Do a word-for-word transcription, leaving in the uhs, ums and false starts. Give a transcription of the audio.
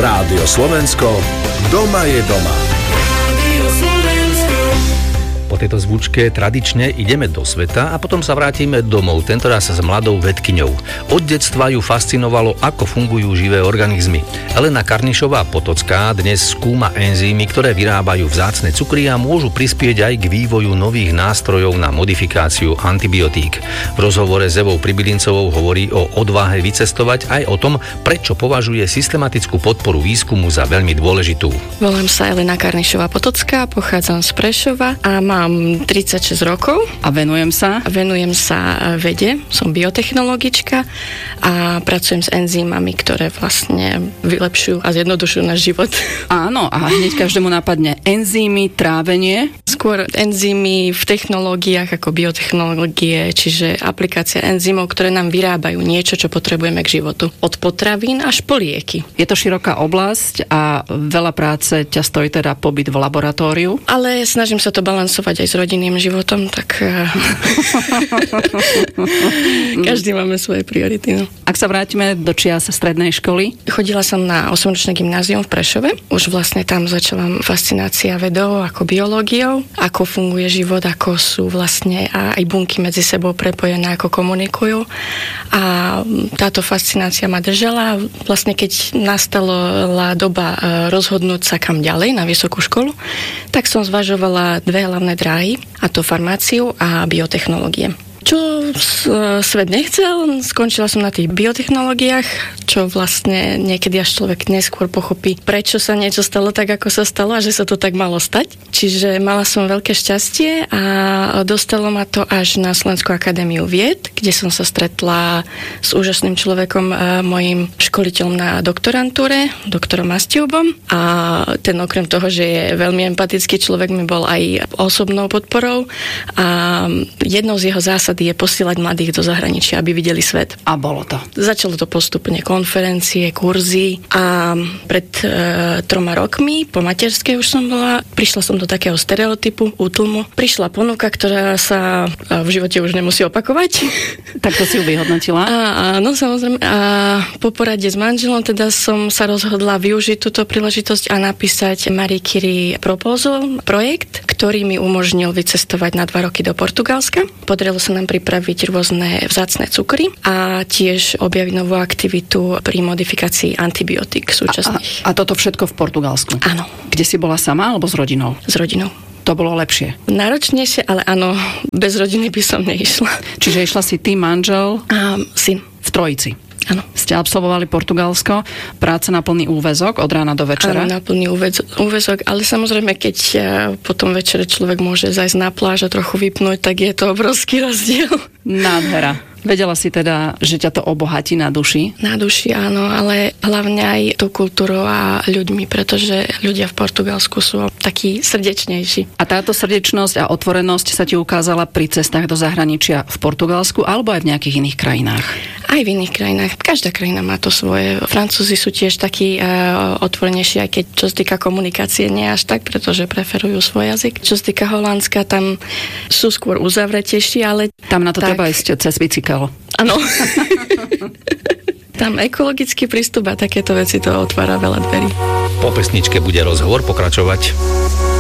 Rádio Slovensko, doma je doma. Po tejto zvučke tradične ideme do sveta a potom sa vrátime domov, tentoraz s mladou vedkyňou. Od detstva ju fascinovalo, ako fungujú živé organizmy. Elena Karnišová-Potocká dnes skúma enzymy, ktoré vyrábajú vzácne cukry a môžu prispieť aj k vývoju nových nástrojov na modifikáciu antibiotík. V rozhovore s Evou Pribylincovou hovorí o odvahe vycestovať aj o tom, prečo považuje systematickú podporu výskumu za veľmi dôležitú. Volám sa Elena Karnišová-Potocká, pochádzam z Prešova a mám Mám tridsaťšesť rokov. A venujem sa? Venujem sa vede, som biotechnologička a pracujem s enzymami, ktoré vlastne vylepšujú a zjednodušujú náš život. Áno, a hneď každému napadne enzymy, trávenie. Skôr enzymy v technológiách ako biotechnológie, čiže aplikácia enzymov, ktoré nám vyrábajú niečo, čo potrebujeme k životu. Od potravín až po lieky. Je to široká oblasť a veľa práce ťa stojí teda pobyt v laboratóriu. Ale snažím sa to balansovať aj s rodinným životom, tak každý máme svoje priority. No. Ak sa vrátime do čias strednej školy? Chodila som na osemročné gymnázium v Prešove. Už vlastne tam začala fascinácia vedou ako biológiou, ako funguje život, ako sú vlastne aj bunky medzi sebou prepojené, ako komunikujú. A táto fascinácia ma držala. Vlastne keď nastala doba rozhodnúť sa kam ďalej na vysokú školu, tak som zvažovala dve hlavné dráhy, a to farmáciu a biotechnológie. Čo svet nechcel, skončila som na tých biotechnológiách, čo vlastne niekedy až človek neskôr pochopí, prečo sa niečo stalo tak, ako sa stalo a že sa to tak malo stať. Čiže mala som veľké šťastie a dostalo ma to až na Slovenskú akadémiu vied, kde som sa stretla s úžasným človekom, mojím školiteľom na doktorantúre, doktorom Mastiubom, a ten okrem toho, že je veľmi empatický človek, mi bol aj osobnou podporou a jednou z jeho zásad je posielať mladých do zahraničia, aby videli svet. A bolo to. Začalo to postupne, konferencie, kurzy a pred e, troma rokmi, po materskej už som bola, prišla som do takého stereotypu, útlmu. Prišla ponuka, ktorá sa v živote už nemusí opakovať. Tak to si ju vyhodnotila? A, áno, samozrejme. A po porade s manželom teda som sa rozhodla využiť túto príležitosť a napísať Marie Curie proposal, projekt, ktorý mi umožnil vycestovať na dva roky do Portugalska. Podarilo sa nám pripraviť rôzne vzácne cukry a tiež objaviť novú aktivitu pri modifikácii antibiotík súčasných. A, a, a toto všetko v Portugalsku? Áno. Kde si bola sama alebo s rodinou? S rodinou. To bolo lepšie? Náročnejšie, ale áno, bez rodiny by som neišla. Čiže išla si ty, manžel? A syn. V trojici? Áno. Ste absolvovali Portugalsko, práca na plný úväzok od rána do večera? Áno, na plný úväzok, ale samozrejme, keď potom večere človek môže zajsť na pláž a trochu vypnúť, tak je to obrovský rozdiel. Nádhera. Vedela si teda, že ťa to obohatí na duši? Na duši, áno, ale hlavne aj tou kultúrou a ľuďmi, pretože ľudia v Portugalsku sú takí srdečnejší. A táto srdečnosť a otvorenosť sa ti ukázala pri cestách do zahraničia v Portugalsku alebo aj v nejakých iných krajinách? Aj v iných krajinách. Každá krajina má to svoje. Francúzi sú tiež takí uh, otvorenejší, aj keď čo sa týka komunikácie nie až tak, pretože preferujú svoj jazyk. Čo sa týka Holandska, tam sú skôr uzavretejší, ale... Tam na to tak... treba ísť cez bicykel. Áno. Tam ekologický prístup a takéto veci to otvára veľa dverí. Po pesničke bude rozhovor pokračovať.